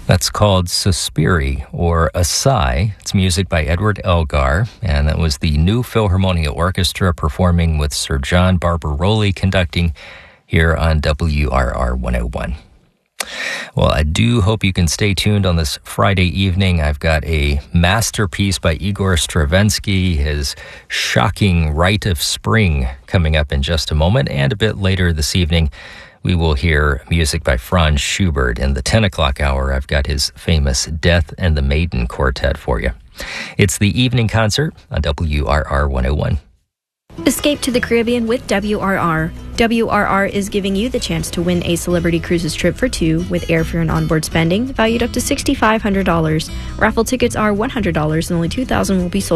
That's called Suspiri, or a Sigh. It's music by Edward Elgar, and that was the New Philharmonia Orchestra performing with Sir John Barbaroli conducting here on WRR 101. Well, I do hope you can stay tuned on this Friday evening. I've got a masterpiece by Igor Stravinsky, his shocking Rite of Spring, coming up in just a moment. And a bit later this evening, we will hear music by Franz Schubert. In the 10 o'clock hour, I've got his famous Death and the Maiden Quartet for you. It's the evening concert on WRR 101. Escape to the Caribbean with WRR. WRR is giving you the chance to win a Celebrity Cruises trip for two with airfare and onboard spending valued up to $6,500. Raffle tickets are $100 and only $2,000 will be sold